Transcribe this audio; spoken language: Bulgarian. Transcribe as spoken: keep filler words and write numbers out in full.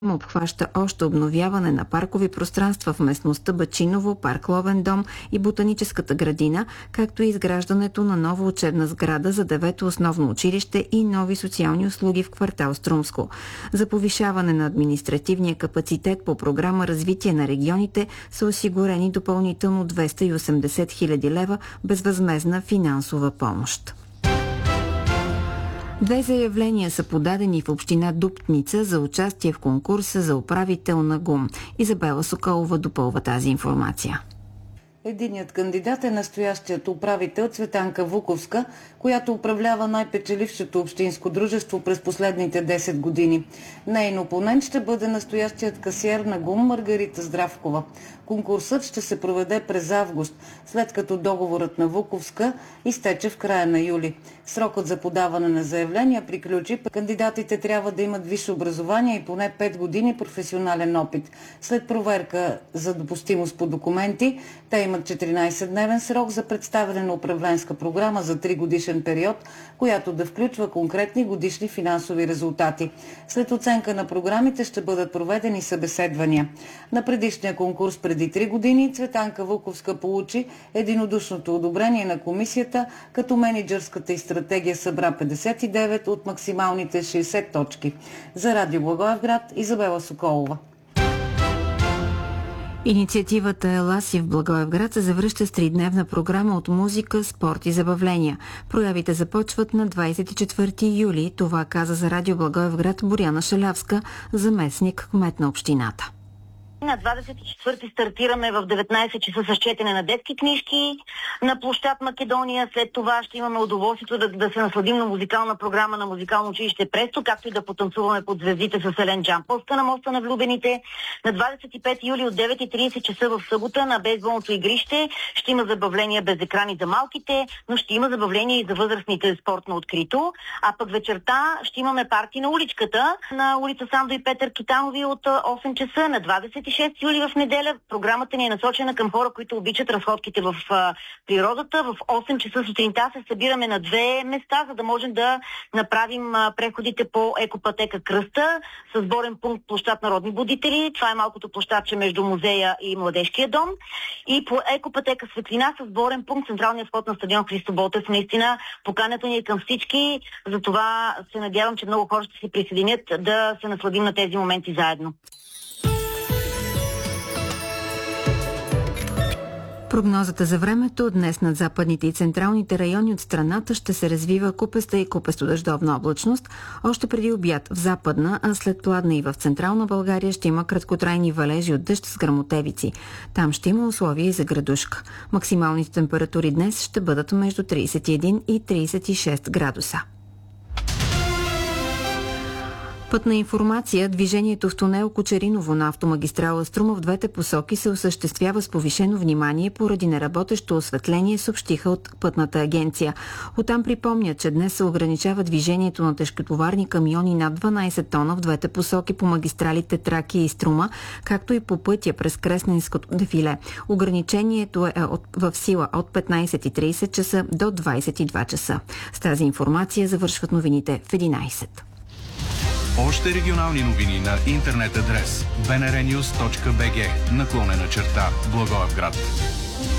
обхваща още обновяване на паркови пространства в местността Бачиново, парк Ловен дом и ботаническата градина, както и изграждането на нова учебна сграда за девето основно училище и нови социални услуги в квартал Струмско. За повишаване на административния капацитет по програма Развитие на регионите са осигурени допълнително двеста и осемдесет хиляди лева безвъзмездна финансова помощ. Две заявления са подадени в община Дупница за участие в конкурса за управител на ГУМ. Изабела Соколова допълва тази информация. Единият кандидат е настоящият управител Цветанка Вуковска, която управлява най-печелившото общинско дружество през последните десет години. Нейн опонент ще бъде настоящият касиер на ГУМ Маргарита Здравкова. Конкурсът ще се проведе през август, след като договорът на Вуковска изтече в края на юли. Срокът за подаване на заявления приключи. Кандидатите трябва да имат висше образование и поне пет години професионален опит. След проверка за допустимост по документи, те имат четиринайсетдневен срок за представяне на управленска програма за три годишен период, която да включва конкретни годишни финансови резултати. След оценка на програмите ще бъдат проведени събеседвания. На предишния конкурс преди три години Цветанка Вуковска получи единодушното одобрение на комисията, като мениджърската и стратегия събра петдесет и девет от максималните шейсет точки. За Радио Благоевград, Изабела Соколова. Инициативата Ела си в Благоевград се завръща с тридневна програма от музика, спорт и забавления. Проявите започват на двайсет и четвърти юли. Това каза за Радио Благоевград Боряна Шалявска, заместник кмет на общината. На двадесет и четвърти стартираме в деветнайсет часа с четене на детски книжки на площад Македония. След това ще имаме удоволствието да, да се насладим на музикална програма на музикално училище Престо, както и да потанцуваме под звездите с Елен Джамповска на моста на влюбените. На двадесет и пети юли от девет и трийсет часа в събота на бейсболното игрище ще има забавления без екрани за малките, но ще има забавления и за възрастните спортно открито. А пък вечерта ще имаме парти на уличката на улица Сандо и Петър Китанови от осем часа. На двадесет и шести юли в неделя програмата ни е насочена към хора, които обичат разходките в а, природата. В осем часа сутринта се събираме на две места, за да можем да направим а, преходите по екопътека Кръста с сборен пункт площад Народни будители. Това е малкото площадче между музея и младежкия дом. И по екопътека Светлина с сборен пункт централния вход на стадион Христо Ботев. Наистина поканята ни е към всички. Затова се надявам, че много хора ще се присъединят да се насладим на тези моменти заедно. Прогнозата за времето днес над западните и централните райони от страната ще се развива купеста и купесто-дъждовна облачност. Още преди обяд в западна, а след пладна и в централна България ще има краткотрайни валежи от дъжд с гръмотевици. Там ще има условия и за градушка. Максималните температури днес ще бъдат между трийсет и един и трийсет и шест градуса. Пътна информация. Движението в тунел Кочериново на автомагистрала Струма в двете посоки се осъществява с повишено внимание поради неработещо осветление, съобщиха от Пътната агенция. Оттам припомнят, че днес се ограничава движението на тежкотоварни камиони над дванайсет тона в двете посоки по магистралите Тракия и Струма, както и по пътя през Кресненското дефиле. Ограничението е от, в сила от петнайсет и трийсет часа до двайсет и два часа. С тази информация завършват новините в единайсет. Още регионални новини на интернет адрес би ен ар нюз точка би джи наклонена черта Благоевград.